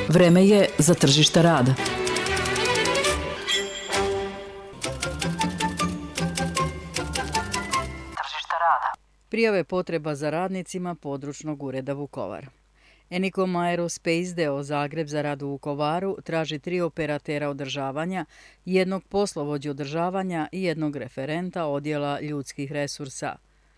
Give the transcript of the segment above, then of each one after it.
Vreme je za tržišta rada. Prijave potreba za radnicima područnog ureda Vukovar. Enicom Aerospace d.o. Zagreb za rad u Vukovaru traži 3 operatera održavanja, 1 poslovođu održavanja i 1 referenta odjela ljudskih resursa.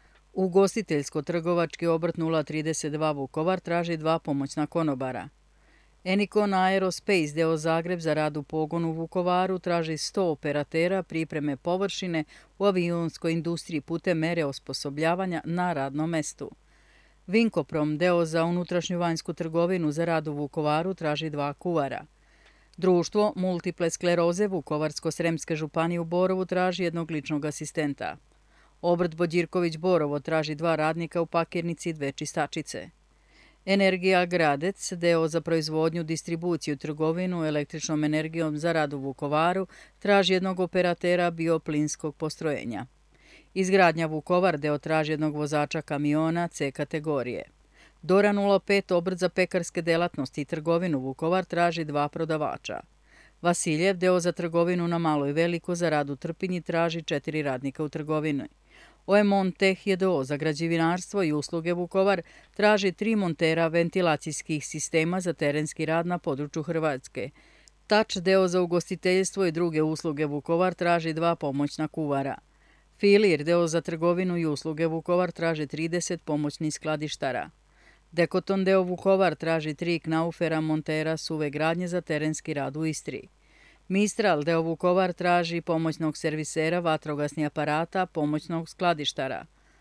Ugostiteljsko-trgovački obrt 032 Vukovar traži 2 pomoćna konobara. Enicom Aerospace d.o. Zagreb za rad u pogonu u Vukovaru traži 100 operatera pripreme površine u avionskoj industriji putem mere osposobljavanja na radnom mestu. Vinkoprom d.o. za unutrašnju vanjsku trgovinu za rad u Vukovaru traži 2 kuvara. Društvo multiple skleroze Vukovarsko-sremske županije u Borovu traži 1 ličnog asistenta. Obrt Bođirković Borovo traži 2 radnika u pakirnici i 2 čistačice. Energija Gradec d.o. za proizvodnju, distribuciju i trgovinu električnom energijom za rad u Vukovaru traži 1 operatera bioplinskog postrojenja. Izgradnja Vukovar d.o. traži 1 vozača kamiona C kategorije. Dora 05 obrt za pekarske delatnosti i trgovinu Vukovar traži 2 prodavača. Vasiljev d.o. za trgovinu na malo i veliko za rad u Trpinji traži 4 radnika u trgovini. OEMON Teh d.o. za građevinarstvo i usluge Vukovar traži 3 montera ventilacijskih sistema za terenski rad na području Hrvatske. Touch d.o. za ugostiteljstvo i druge usluge Vukovar traži 2 pomoćna kuvara. Filir d.o. za trgovinu i usluge Vukovar traži 30 pomoćnih skladištara. Dekoton d.o. Vukovar traži 3 knaufera montera suve gradnje za terenski rad u Istri. Mistral d.o. Vukovar traži pomoćnog servisera vatrogasnih aparata, pomoćnog skladištara.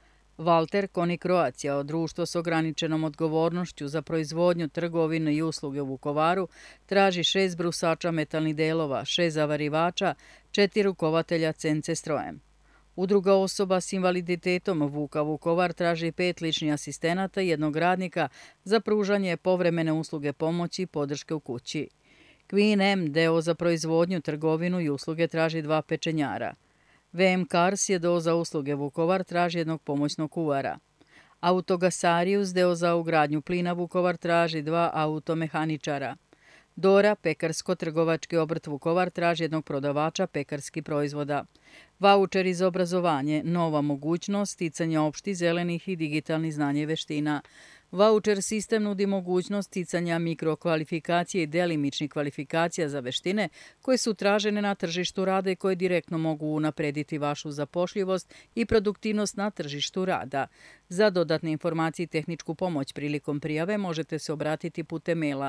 Walter Koni Croatia, društvo s ograničenom odgovornošću za proizvodnju, trgovinu i usluge u Vukovaru, traži 6 brusača metalnih delova, 6 zavarivača, 4 rukovatelja CNC strojem. Udruga osoba s invaliditetom Vuka Vukovar traži 5 ličnih asistenata i 1 radnika za pružanje povremene usluge pomoći i podrške u kući. Queen M d.o. za proizvodnju, trgovinu i usluge traži 2 pečenjara. VM Cars d.o. za usluge Vukovar traži 1 pomoćnog kuvara. Autogasarius d.o. za ugradnju plina Vukovar traži 2 automehaničara. Dora, pekarsko-trgovački obrt Vukovar traži 1 prodavača pekarskih proizvoda. Vaučeri za obrazovanje, nova mogućnost sticanja opštih, zelenih i digitalnih znanja i veština. Vaučer sistem nudi mogućnost sticanja mikrokvalifikacije i delimičnih kvalifikacija za veštine koje su tražene na tržištu rada i koje direktno mogu unaprediti vašu zapošljivost i produktivnost na tržištu rada. Za dodatne informacije i tehničku pomoć prilikom prijave možete se obratiti putem maila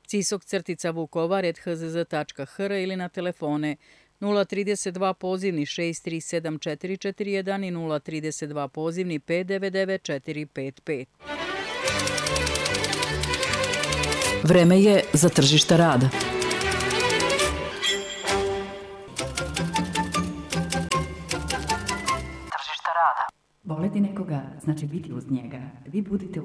cisok-vukovar@hzz.hr ili na telefone 032 pozivni 637 441 i 032 pozivni 599 455. Vreme je za tržišta rada. Voleti nekoga znači biti uz njega. Vi budite